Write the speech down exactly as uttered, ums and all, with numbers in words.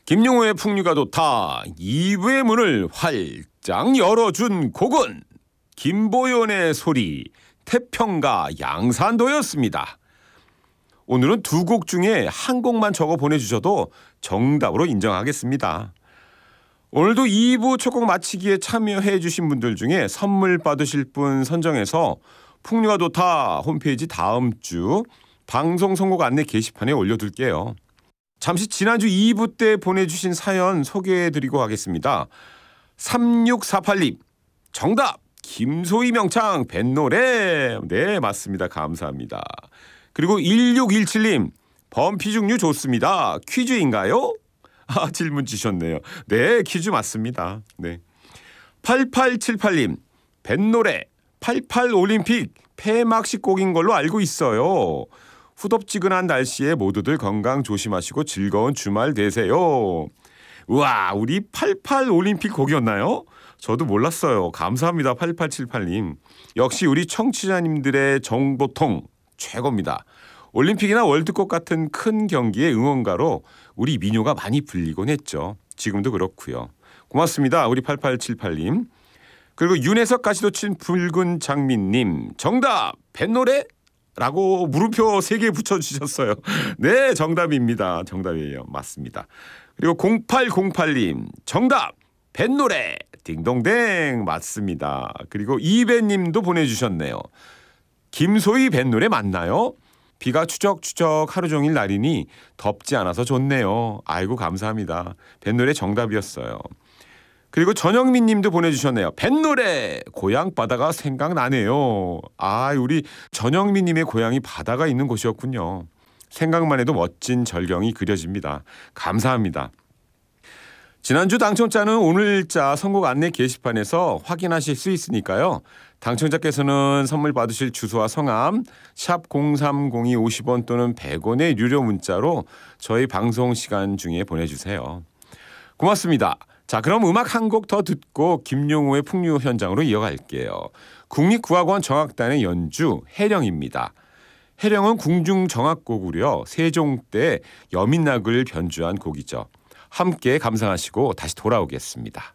김용호의 풍류가 좋다. 이 부의 문을 활짝 열어준 곡은 김보연의 소리, 태평가 양산도였습니다. 오늘은 두 곡 중에 한 곡만 적어 보내주셔도 정답으로 인정하겠습니다. 오늘도 이 부 첫 곡 마치기에 참여해 주신 분들 중에 선물 받으실 분 선정해서 풍류가 좋다 홈페이지 다음 주 방송 선곡 안내 게시판에 올려둘게요. 잠시 지난주 이 부 때 보내주신 사연 소개해드리고 가겠습니다. 삼육사팔 님 정답 김소희 명창 뱃노래. 네 맞습니다. 감사합니다. 그리고 일육일칠 님 범피중류 좋습니다. 퀴즈인가요? 아 질문 주셨네요. 네 퀴즈 맞습니다. 네. 팔팔칠팔 님 뱃노래 팔십팔 올림픽 폐막식 곡인 걸로 알고 있어요. 후덥지근한 날씨에 모두들 건강 조심하시고 즐거운 주말 되세요. 우와 우리 팔십팔 올림픽 곡이었나요? 저도 몰랐어요. 감사합니다. 팔팔칠팔 님. 역시 우리 청취자님들의 정보통 최고입니다. 올림픽이나 월드컵 같은 큰 경기의 응원가로 우리 민요가 많이 불리곤 했죠. 지금도 그렇고요. 고맙습니다. 우리 팔팔칠팔 님. 그리고 윤혜석 가시도 친 붉은 장미님 정답 뱃노래? 라고 물음표 세 개 붙여주셨어요. 네 정답입니다. 정답이에요. 맞습니다. 그리고 공팔공팔 님 정답 뱃노래 딩동댕 맞습니다. 그리고 이배님도 보내주셨네요. 김소희 뱃노래 맞나요? 비가 추적추적 하루 종일 날이니 덥지 않아서 좋네요. 아이고 감사합니다. 뱃노래 정답이었어요. 그리고 전영민 님도 보내주셨네요. 뱃노래 고향 바다가 생각나네요. 아 우리 전영민 님의 고향이 바다가 있는 곳이었군요. 생각만 해도 멋진 절경이 그려집니다. 감사합니다. 지난주 당첨자는 오늘자 선곡 안내 게시판에서 확인하실 수 있으니까요. 당첨자께서는 선물 받으실 주소와 성함 샵 공삼공이 오십 원 또는 백 원의 유료 문자로 저희 방송 시간 중에 보내주세요. 고맙습니다. 자 그럼 음악 한 곡 더 듣고 김용호의 풍류 현장으로 이어갈게요. 국립국악원 정악단의 연주 해령입니다. 해령은 궁중 정악곡으로 세종 때 여민락을 변주한 곡이죠. 함께 감상하시고 다시 돌아오겠습니다.